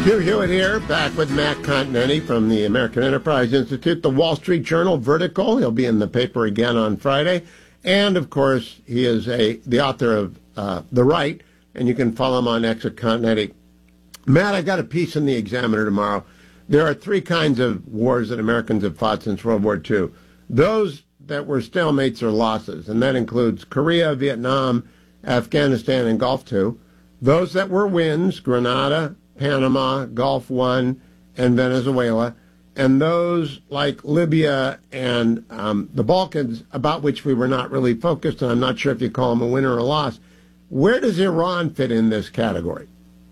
Hugh Hewitt here, back with Matt Continenti from the American Enterprise Institute, the Wall Street Journal Vertical. He'll be in the paper again on Friday. And, of course, he is the author of The Right, and you can follow him on X at Continenti. Matt, I got a piece in the Examiner tomorrow. There are three kinds of wars that Americans have fought since World War II. Those that were stalemates or losses, and that includes Korea, Vietnam, Afghanistan, and Gulf II. Those that were wins, Grenada, Panama, Gulf One, and Venezuela, and those like Libya and the Balkans, about which we were not really focused, and I'm not sure if you call them a win or a loss. Where does Iran fit in this category?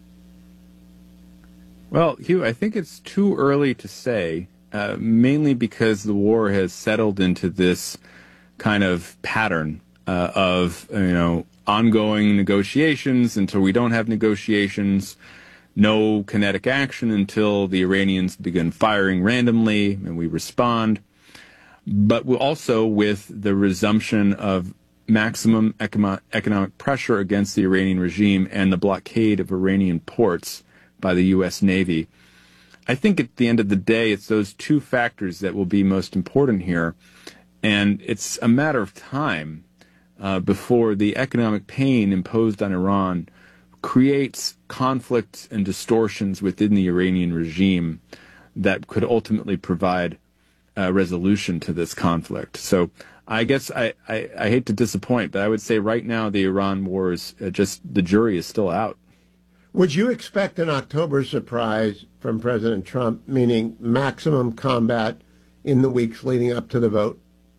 Well, Hugh, I think it's too early to say, mainly because the war has settled into this kind of pattern of ongoing negotiations until we don't have negotiations. No kinetic action until the Iranians begin firing randomly and we respond. But also with the resumption of maximum economic pressure against the Iranian regime and the blockade of Iranian ports by the U.S. Navy. I think at the end of the day, it's those two factors that will be most important here. And it's a matter of time before the economic pain imposed on Iran creates conflicts and distortions within the Iranian regime that could ultimately provide a resolution to this conflict. So I guess I hate to disappoint, but I would say right now the Iran war is the jury is still out. Would you expect an October surprise from President Trump, meaning maximum combat in the weeks leading up to the vote?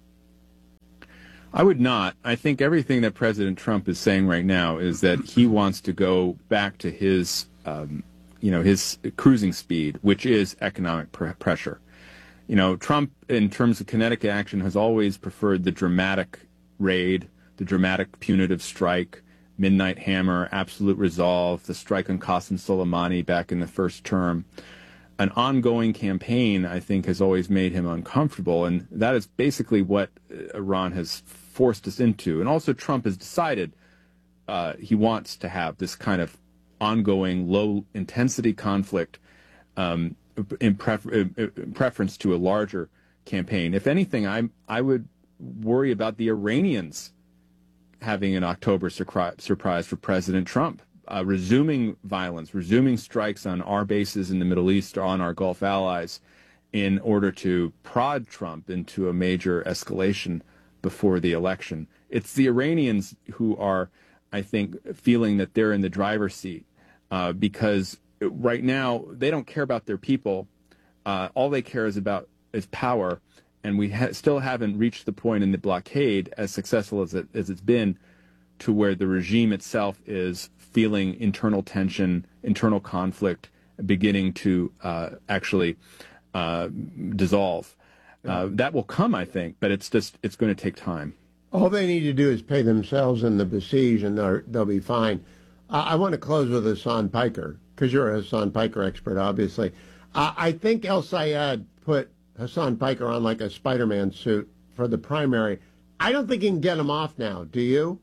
I would not. I think everything that President Trump is saying right now is that he wants to go back to his cruising speed, which is economic pressure. Trump, in terms of kinetic action, has always preferred the dramatic raid, the dramatic punitive strike, midnight hammer, absolute resolve, the strike on Qasem Soleimani back in the first term. An ongoing campaign, I think, has always made him uncomfortable, and that is basically what Iran has forced us into. And also Trump has decided he wants to have this kind of ongoing low-intensity conflict in preference to a larger campaign. If anything, I would worry about the Iranians having an October surprise for President Trump, resuming violence, resuming strikes on our bases in the Middle East or on our Gulf allies in order to prod Trump into a major escalation before the election. It's the Iranians who are, I think, feeling that they're in the driver's seat because right now they don't care about their people. All they care is power, and we still haven't reached the point in the blockade, as successful as it's been, to where the regime itself is feeling internal tension, internal conflict, beginning to actually dissolve. That will come, I think, but it's going to take time. All they need to do is pay themselves and the besieged, and they'll be fine. I want to close with Hassan Piker, because you're a Hassan Piker expert, obviously. I think El Sayed put Hassan Piker on like a Spider-Man suit for the primary. I don't think he can get him off now. Do you?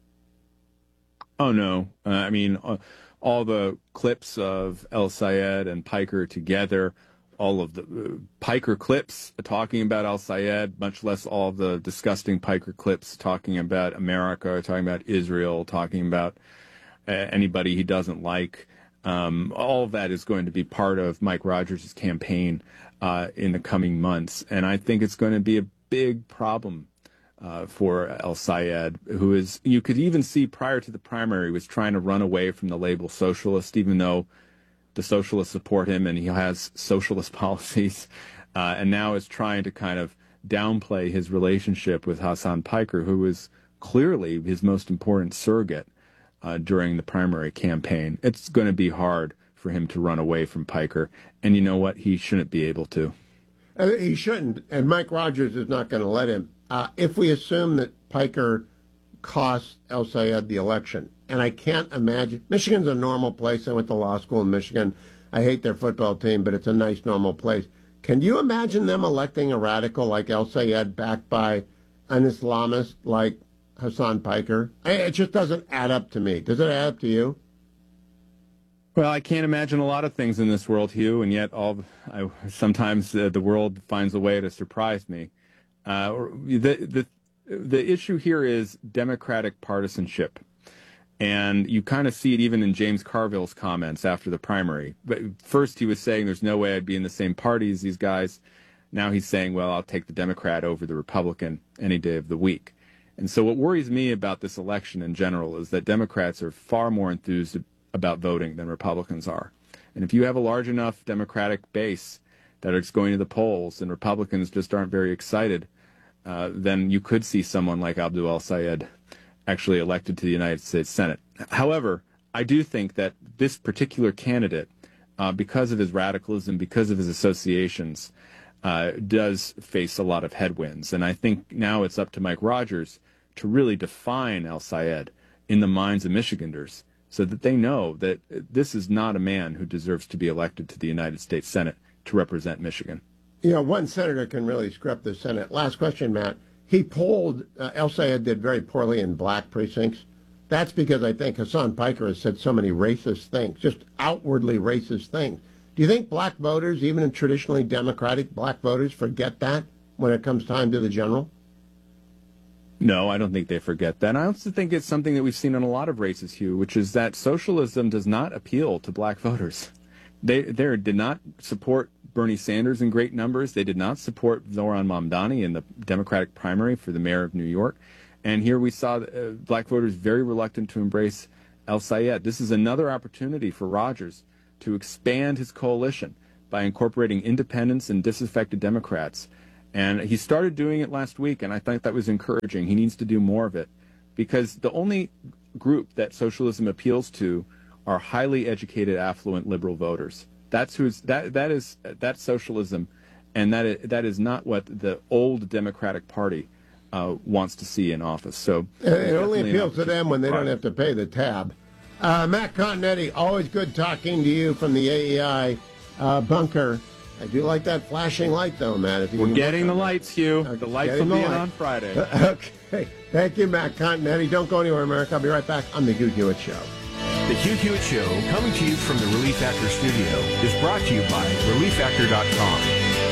Oh, no. I mean, all the clips of El Sayed and Piker together, all of the Piker clips talking about El Sayed, much less all of the disgusting Piker clips talking about America, talking about Israel, talking about anybody he doesn't like. All of that is going to be part of Mike Rogers' campaign in the coming months. And I think it's going to be a big problem for El Sayed, who is, you could even see prior to the primary, was trying to run away from the label socialist, even though the socialists support him and he has socialist policies, and now is trying to kind of downplay his relationship with Hassan Piker, who is clearly his most important surrogate during the primary campaign. It's going to be hard for him to run away from Piker, and you know what? He shouldn't be able to. He shouldn't, and Mike Rogers is not going to let him. If we assume that Piker cost El Sayed the election, and I can't imagine, Michigan's a normal place. I went to law school in Michigan. I hate their football team, but it's a nice, normal place. Can you imagine them electing a radical like El Sayed backed by an Islamist like Hassan Piker? It just doesn't add up to me. Does it add up to you? Well, I can't imagine a lot of things in this world, Hugh, and yet sometimes the world finds a way to surprise me. The issue here is Democratic partisanship. And you kind of see it even in James Carville's comments after the primary. But first he was saying there's no way I'd be in the same party as these guys. Now he's saying, well, I'll take the Democrat over the Republican any day of the week. And so what worries me about this election in general is that Democrats are far more enthused about voting than Republicans are. And if you have a large enough Democratic base that is going to the polls and Republicans just aren't very excited, then you could see someone like Abdul El-Sayed actually elected to the United States Senate. However, I do think that this particular candidate, because of his radicalism, because of his associations, does face a lot of headwinds. And I think now it's up to Mike Rogers to really define El-Sayed in the minds of Michiganders so that they know that this is not a man who deserves to be elected to the United States Senate to represent Michigan. You know, one senator can really screw up the Senate. Last question, Matt. He polled, El-Sayed did very poorly in black precincts. That's because I think Hassan Piker has said so many racist things, just outwardly racist things. Do you think black voters, even in traditionally Democratic black voters, forget that when it comes time to the general? No, I don't think they forget that. I also think it's something that we've seen in a lot of races, Hugh, which is that socialism does not appeal to black voters. They did not support Bernie Sanders in great numbers. They did not support Zohran Mamdani in the Democratic primary for the mayor of New York. And here we saw black voters very reluctant to embrace El-Sayed. This is another opportunity for Rogers to expand his coalition by incorporating independents and disaffected Democrats. And he started doing it last week, and I think that was encouraging. He needs to do more of it because the only group that socialism appeals to are highly educated, affluent liberal voters. That's socialism, and that is not what the old Democratic Party wants to see in office. So it only appeals to them when they don't have to pay the tab. Matt Continetti, always good talking to you from the AEI bunker. I do like that flashing light, though, Matt. If you We're getting the lights, Hugh. The lights will be in on Friday. Okay. Thank you, Matt Continetti. Don't go anywhere, America. I'll be right back on The Hugh Hewitt Show. The Hugh Hewitt Show, coming to you from the Relief Factor studio, is brought to you by ReliefFactor.com.